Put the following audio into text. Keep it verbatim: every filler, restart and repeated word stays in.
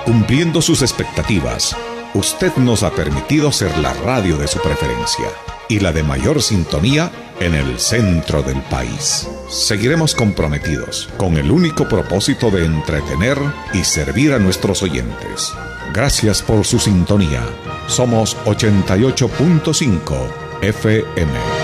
Cumpliendo sus expectativas, usted nos ha permitido ser la radio de su preferencia y la de mayor sintonía en el centro del país. Seguiremos comprometidos con el único propósito de entretener y servir a nuestros oyentes. Gracias por su sintonía. Somos ochenta y ocho punto cinco F M.